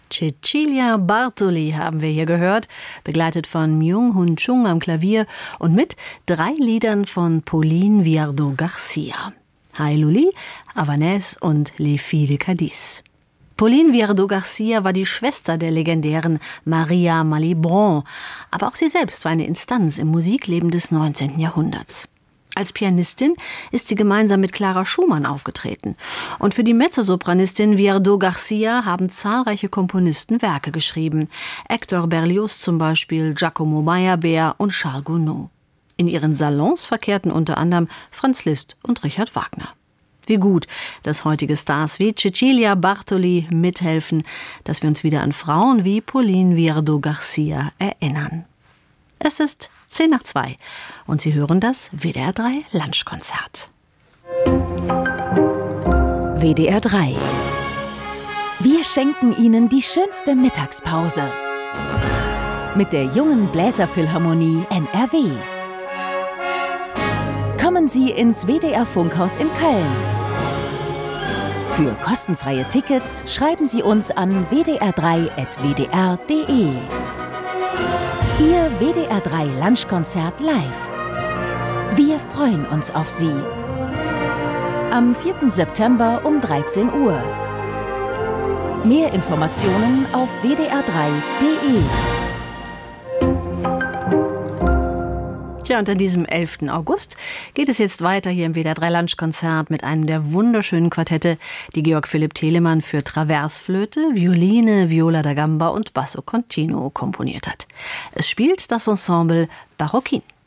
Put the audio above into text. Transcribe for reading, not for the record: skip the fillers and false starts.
Cecilia Bartoli haben wir hier gehört, begleitet von Myung-Hun Chung am Klavier und mit 3 Liedern von Pauline Viardot-Garcia. Hai Luli, Havanés und Les Filles de Cadiz. Pauline Viardot-Garcia war die Schwester der legendären Maria Malibran, aber auch sie selbst war eine Instanz im Musikleben des 19. Jahrhunderts. Als Pianistin ist sie gemeinsam mit Clara Schumann aufgetreten. Und für die Mezzosopranistin Viardot-Garcia haben zahlreiche Komponisten Werke geschrieben. Hector Berlioz zum Beispiel, Giacomo Meyerbeer und Charles Gounod. In ihren Salons verkehrten unter anderem Franz Liszt und Richard Wagner. Wie gut, dass heutige Stars wie Cecilia Bartoli mithelfen, dass wir uns wieder an Frauen wie Pauline Viardot-Garcia erinnern. Es ist 1:10 und Sie hören das WDR 3 Lunchkonzert. WDR 3. Wir schenken Ihnen die schönste Mittagspause. Mit der Jungen Bläserphilharmonie NRW. Kommen Sie ins WDR Funkhaus in Köln. Für kostenfreie Tickets schreiben Sie uns an wdr3@wdr.de. Ihr WDR 3 Lunchkonzert live. Wir freuen uns auf Sie. Am 4. September um 13 Uhr. Mehr Informationen auf wdr3.de. Tja, und an diesem 11. August geht es jetzt weiter hier im WDR 3 Lunchkonzert mit einem der wunderschönen Quartette, die Georg Philipp Telemann für Traversflöte, Violine, Viola da Gamba und Basso Continuo komponiert hat. Es spielt das Ensemble Barockin.